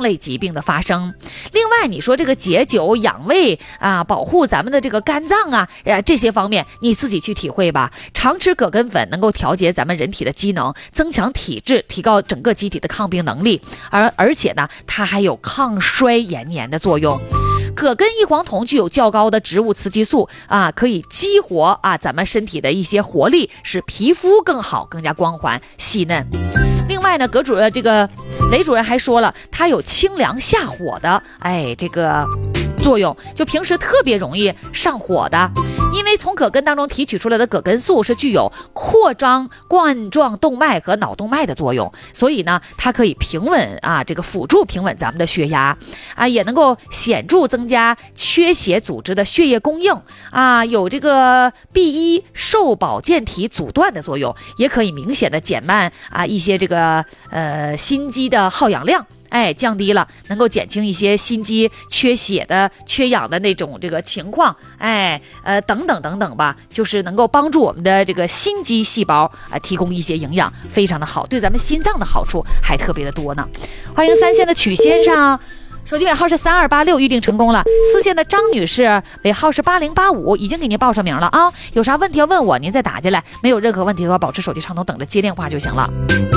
类疾病的发生。另外你说这个解酒养胃啊，保护咱们的这个肝脏啊，这些方面你自己去体会吧。常吃葛根粉能够调节咱们人体的机能，增强体质，提高整个机体的抗病能力，而且呢它还有抗衰延年的作用。葛根异黄酮具有较高的植物雌激素啊，可以激活啊咱们身体的一些活力，使皮肤更好，更加光滑细嫩。另外呢，雷主任还说了，它有清凉下火的这个作用，就平时特别容易上火的。因为从葛根当中提取出来的葛根素是具有扩张冠状动脉和脑动脉的作用，所以呢它可以平稳这个辅助平稳咱们的血压也能够显著增加缺血组织的血液供应有这个 B1 受保健体阻断的作用，也可以明显的减慢一些这个心肌的耗氧量，降低了，能够减轻一些心肌缺血的缺氧的那种这个情况，等等吧，就是能够帮助我们的这个心肌细胞提供一些营养，非常的好，对咱们心脏的好处还特别的多呢。欢迎3线的曲先生，手机尾号是3286，预定成功了。4线的张女士，尾号是8085，已经给您报上名了啊。有啥问题要问我，您再打进来，没有任何问题的话，保持手机畅通，等着接电话就行了。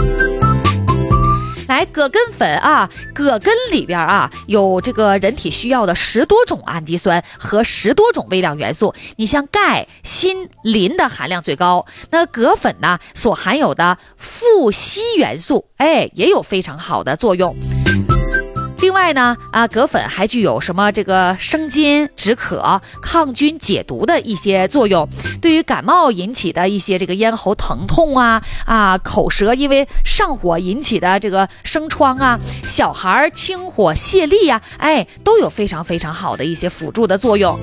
来，葛根粉葛根里边有这个人体需要的10多种氨基酸和10多种微量元素。你像钙、锌、磷的含量最高，那葛粉呢所含有的富硒元素，也有非常好的作用。另外呢葛粉还具有什么这个生津止渴、抗菌解毒的一些作用，对于感冒引起的一些这个咽喉疼痛口舌因为上火引起的这个生疮小孩清火泄痢都有非常非常好的一些辅助的作用。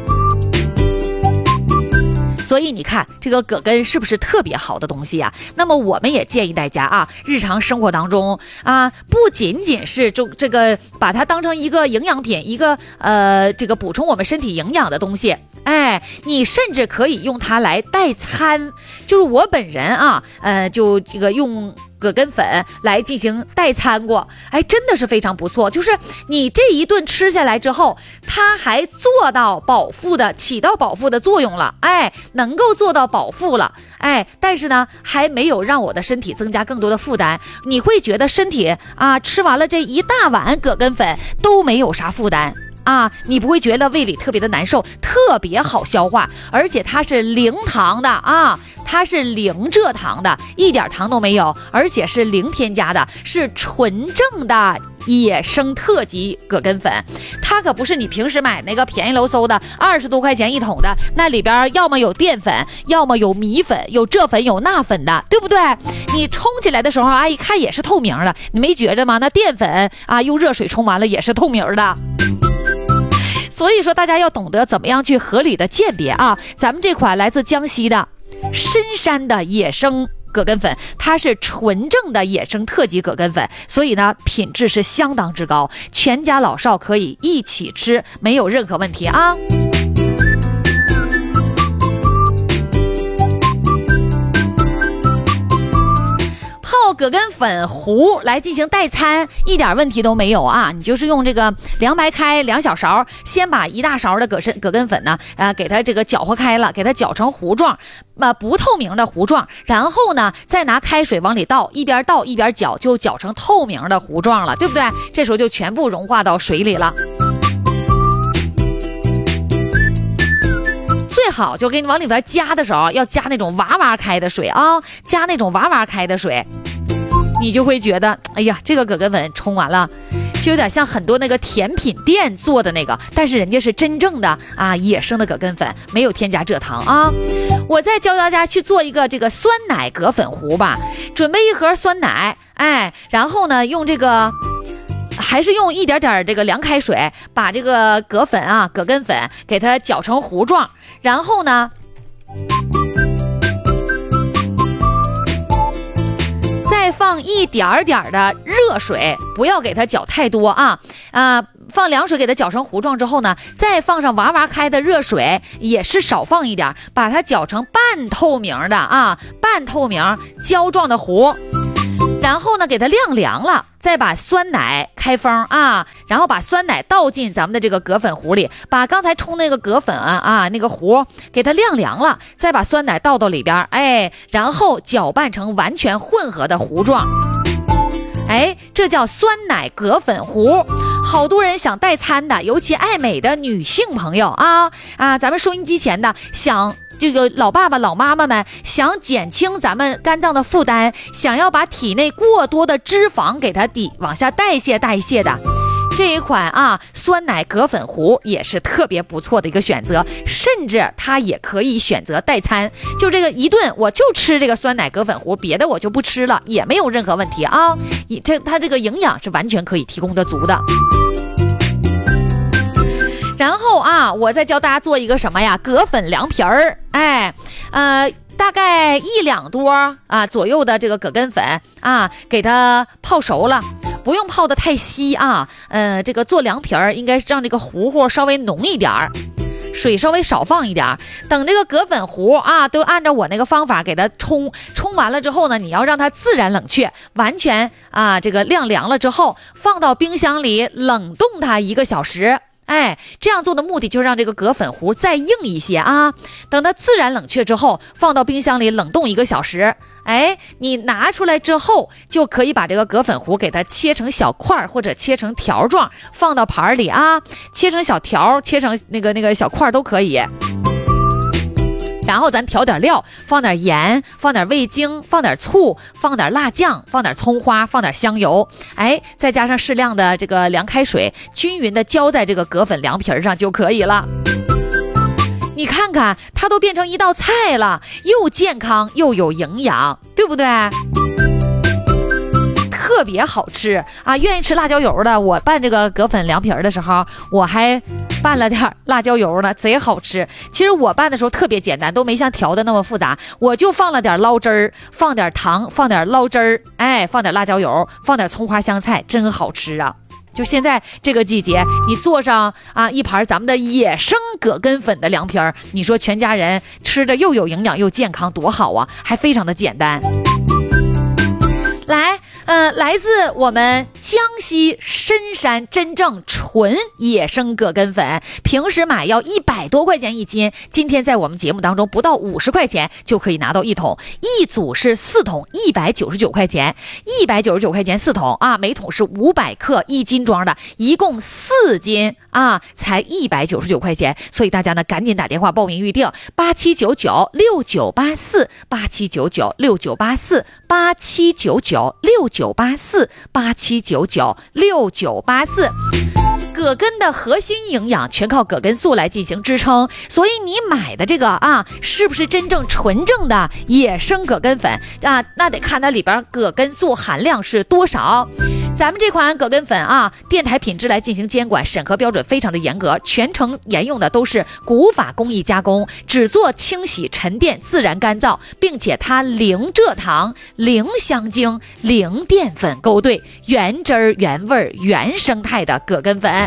所以你看这个葛根是不是特别好的东西那么我们也建议大家日常生活当中不仅仅是这个把它当成一个营养品，一个这个补充我们身体营养的东西，你甚至可以用它来代餐。就是我本人就这个用葛根粉来进行代餐过，真的是非常不错。就是你这一顿吃下来之后，它还做到饱腹的，起到饱腹的作用了，能够做到饱腹了，但是呢还没有让我的身体增加更多的负担。你会觉得身体吃完了这一大碗葛根粉都没有啥负担你不会觉得胃里特别的难受，特别好消化，而且它是零糖的它是零蔗糖的，一点糖都没有，而且是零添加的，是纯正的野生特级葛根粉。它可不是你平时买那个便宜楼搜的20多块钱一桶的，那里边要么有淀粉，要么有米粉，有这粉有那粉的，对不对？你冲起来的时候一看也是透明的，你没觉着吗？那淀粉用热水冲完了也是透明的。所以说大家要懂得怎么样去合理的鉴别咱们这款来自江西的深山的野生葛根粉，它是纯正的野生特级葛根粉，所以呢品质是相当之高，全家老少可以一起吃，没有任何问题泡葛根粉糊来进行代餐一点问题都没有你就是用这个凉白开2小勺，先把1大勺的葛根粉呢给它这个搅和开了，给它搅成糊状不透明的糊状，然后呢再拿开水往里倒，一边倒一边搅，就搅成透明的糊状了，对不对？这时候就全部融化到水里了。最好就给你往里边加的时候要加那种哇哇开的水加那种哇哇开的水，你就会觉得这个葛根粉冲完了就有点像很多那个甜品店做的那个，但是人家是真正的野生的葛根粉，没有添加蔗糖我再教大家去做一个这个酸奶葛粉糊吧。准备1盒酸奶然后呢用这个还是用一点点这个凉开水，把这个葛根粉给它搅成糊状，然后呢再放一点点的热水，不要给它搅太多放凉水给它搅成糊状之后呢，再放上哇哇开的热水，也是少放一点，把它搅成半透明的半透明胶状的糊。 然后呢给它晾凉了，再把酸奶开封啊，然后把酸奶倒进咱们的这个葛粉糊里，把刚才冲那个葛粉啊那个糊给它晾凉了，再把酸奶倒到里边，然后搅拌成完全混合的糊状。这叫酸奶葛粉糊。好多人想代餐的，尤其爱美的女性朋友咱们收音机前的想这个老爸爸老妈妈们想减轻咱们肝脏的负担，想要把体内过多的脂肪给它往下代谢的，这一款酸奶葛粉糊也是特别不错的一个选择，甚至它也可以选择代餐，就这个一顿我就吃这个酸奶葛粉糊，别的我就不吃了，也没有任何问题啊。它这个营养是完全可以提供得足的。然后我再教大家做一个什么呀？葛粉凉皮儿，大概1两多左右的这个葛根粉给它泡熟了，不用泡得太稀这个做凉皮儿应该让这个糊稍微浓一点儿，水稍微少放一点。等这个葛粉糊都按照我那个方法给它冲完了之后呢，你要让它自然冷却，完全这个晾凉了之后，放到冰箱里冷冻它1个小时。这样做的目的就是让这个葛粉糊再硬一些等它自然冷却之后，放到冰箱里冷冻1个小时。你拿出来之后，就可以把这个葛粉糊给它切成小块或者切成条状，放到盘里切成小条，切成那个小块都可以。然后咱调点料，放点盐，放点味精，放点醋，放点辣酱，放点葱花，放点香油，再加上适量的这个凉开水，均匀的浇在这个葛粉凉皮上就可以了。你看看，它都变成一道菜了，又健康又有营养，对不对？特别好吃愿意吃辣椒油的，我拌这个葛粉凉皮的时候，我还拌了点辣椒油呢，贼好吃。其实我拌的时候特别简单，都没像调的那么复杂，我就放了点捞汁儿，放点糖，放点捞汁儿，放点辣椒油，放点葱花香菜，真好吃就现在这个季节，你做上一盘咱们的野生葛根粉的凉皮儿，你说全家人吃着又有营养又健康，多好还非常的简单。来自我们江西深山真正纯野生葛根粉，平时买要100多块钱一斤，今天在我们节目当中不到50块钱就可以拿到1桶，一组是4桶，199块钱，199块钱4桶每桶是500克1斤装的，一共4斤才199块钱，所以大家呢赶紧打电话报名预定87996984，87996984，87996984。葛根的核心营养全靠葛根素来进行支撑，所以你买的这个是不是真正纯正的野生葛根粉那得看它里边葛根素含量是多少。咱们这款葛根粉电台品质来进行监管，审核标准非常的严格，全程沿用的都是古法工艺加工，只做清洗沉淀自然干燥，并且它零蔗糖、零香精、零淀粉勾兑，原汁原味原生态的葛根粉。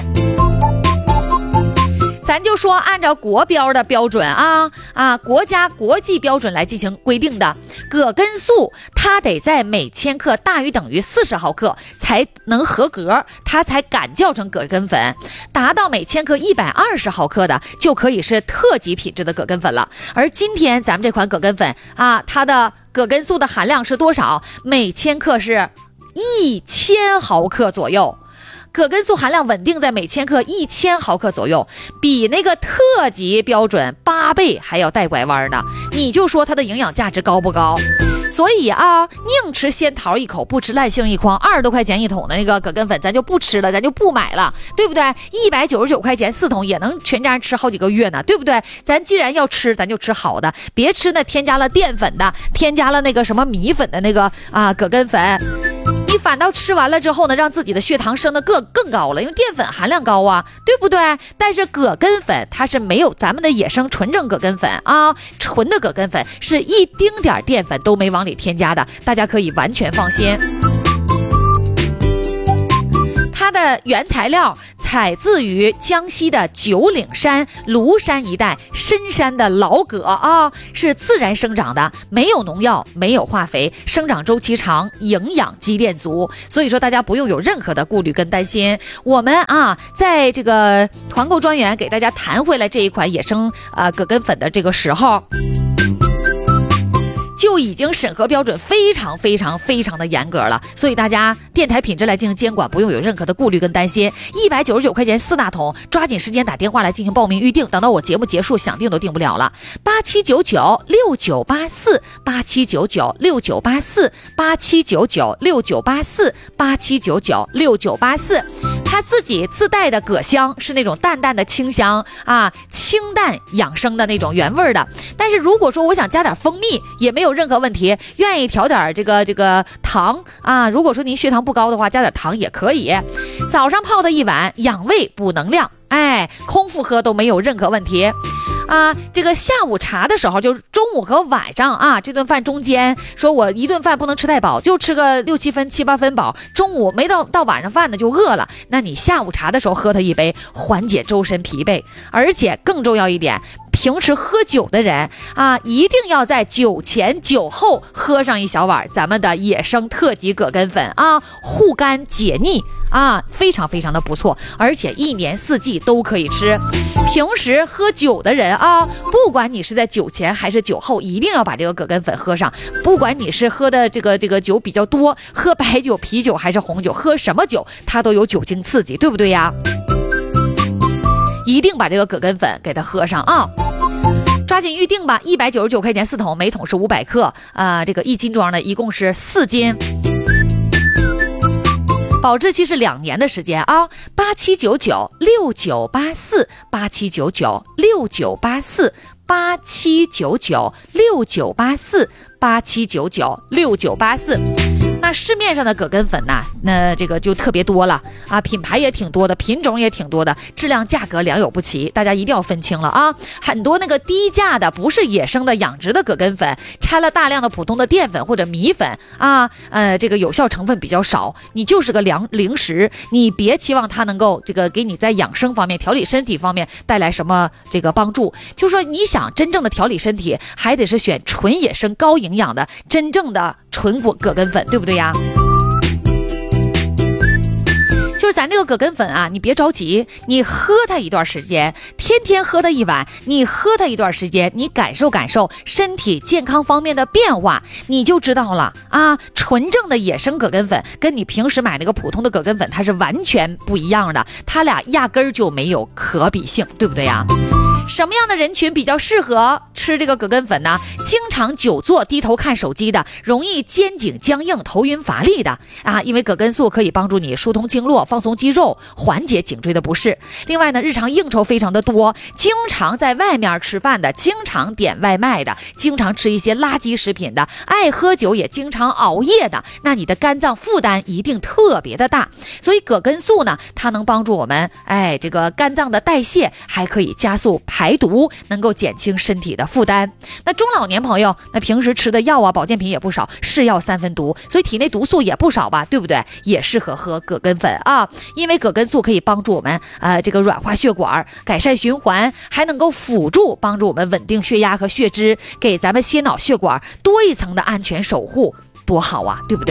咱就说按照国标的标准国家国际标准来进行规定的葛根素，它得在每千克大于等于40毫克才能合格，它才敢叫成葛根粉。达到每千克120毫克的就可以是特级品质的葛根粉了。而今天咱们这款葛根粉它的葛根素的含量是多少？每千克是1000毫克左右。葛根素含量稳定在每千克1000毫克左右，比那个特级标准8倍还要带拐弯呢。你就说它的营养价值高不高？所以宁吃仙桃一口，不吃烂杏一筐。20多块钱一桶的那个葛根粉，咱就不吃了，咱就不买了，对不对？199块钱4桶也能全家人吃好几个月呢，对不对？咱既然要吃，咱就吃好的，别吃那添加了淀粉的，添加了那个什么米粉的那个葛根粉。你反倒吃完了之后呢，让自己的血糖升得更高了，因为淀粉含量高对不对？但是葛根粉它是没有咱们的野生纯正葛根粉纯的葛根粉是一丁点淀粉都没往里添加的，大家可以完全放心。它的原材料采自于江西的九岭山、庐山一带深山的老葛啊，是自然生长的，没有农药，没有化肥，生长周期长，营养积淀足，所以说大家不用有任何的顾虑跟担心。我们在这个团购专员给大家谈回来这一款野生葛根粉的这个时候，就已经审核标准非常非常非常的严格了，所以大家电台品质来进行监管，不用有任何的顾虑跟担心。199块钱4大桶，抓紧时间打电话来进行报名预定，等到我节目结束，想定都定不了了。87996984，87996984，87996984，它自己自带的葛香是那种淡淡的清香清淡养生的那种原味的。但是如果说我想加点蜂蜜，也没有任何问题，愿意调点这个糖如果说您血糖不高的话，加点糖也可以。早上泡的一碗，养胃补能量，空腹喝都没有任何问题。这个下午茶的时候，就中午和晚上这顿饭中间，说我一顿饭不能吃太饱，就吃个6、7分、7、8分饱，中午没到晚上饭呢就饿了，那你下午茶的时候喝它一杯，缓解周身疲惫。而且更重要一点，平时喝酒的人一定要在酒前酒后喝上一小碗咱们的野生特级葛根粉护肝解腻非常非常的不错，而且1年4季都可以吃。平时喝酒的人不管你是在酒前还是酒后，一定要把这个葛根粉喝上。不管你是喝的这个酒比较多，喝白酒、啤酒还是红酒，喝什么酒它都有酒精刺激，对不对呀？一定把这个葛根粉给它喝上抓紧预定吧，199块钱4桶，每桶是500克这个1斤装的，一共是4斤，保质期是2年的时间87996984，87996984，87996984。那市面上的葛根粉那这个就特别多了品牌也挺多的，品种也挺多的，质量价格良莠不齐，大家一定要分清了很多那个低价的不是野生的养殖的葛根粉，掺了大量的普通的淀粉或者米粉这个有效成分比较少，你就是个零食，你别期望它能够这个给你在养生方面、调理身体方面带来什么这个帮助。就说你想真正的调理身体，还得是选纯野生高营养的真正的纯葛根粉，对不对呀？就是咱这个葛根粉你别着急，你喝它一段时间，天天喝它一碗，你喝它一段时间，你感受感受身体健康方面的变化，你就知道了纯正的野生葛根粉跟你平时买那个普通的葛根粉它是完全不一样的，它俩压根儿就没有可比性，对不对呀？什么样的人群比较适合吃这个葛根粉呢？经常久坐低头看手机的，容易肩颈僵硬头晕乏力的因为葛根素可以帮助你疏通经络、放松肌肉，缓解颈椎的不适。另外呢，日常应酬非常的多，经常在外面吃饭的，经常点外卖的，经常吃一些垃圾食品的，爱喝酒也经常熬夜的，那你的肝脏负担一定特别的大。所以葛根素呢，它能帮助我们这个肝脏的代谢，还可以加速排毒，能够减轻身体的负担。那中老年朋友，那平时吃的药保健品也不少，是药3分毒，所以体内毒素也不少吧，对不对？也适合喝葛根粉因为葛根素可以帮助我们这个软化血管，改善循环，还能够辅助帮助我们稳定血压和血脂，给咱们心脑血管多一层的安全守护，多好对不对？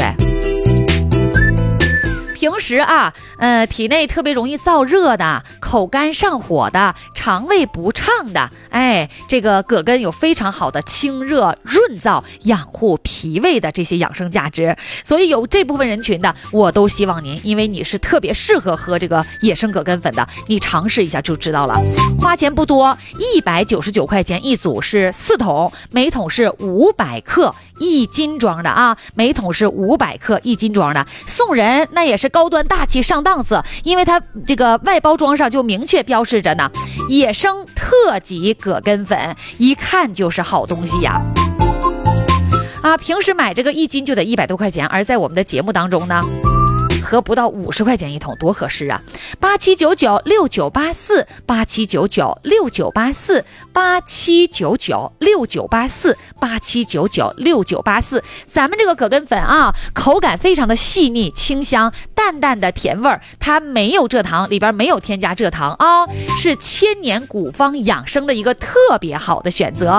平时体内特别容易燥热的、口干上火的、肠胃不畅的，这个葛根有非常好的清热润燥、养护脾胃的这些养生价值，所以有这部分人群的，我都希望您，因为你是特别适合喝这个野生葛根粉的，你尝试一下就知道了。花钱不多，199块钱一组是4桶，每桶是500克1斤装的每桶是500克1斤装的，送人那也是高端大气上档次，因为它这个外包装上就明确标示着呢，野生特级葛根粉，一看就是好东西呀平时买这个1斤就得100多块钱，而在我们的节目当中呢，合不到50块钱一桶，多合适 87996984，87996984，87996984，咱们这个葛根粉啊，口感非常的细腻清香，淡淡的甜味儿，它没有蔗糖，里边没有添加蔗糖啊，是千年古方养生的一个特别好的选择。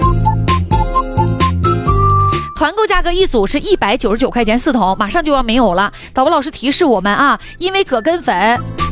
团购价格一组是199块钱4桶，马上就要没有了。导播老师提示我们啊，因为葛根粉